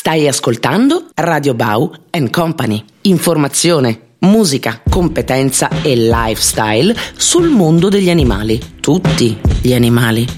Stai ascoltando Radio Bau & Company. Informazione, musica, competenza e lifestyle sul mondo degli animali. Tutti gli animali.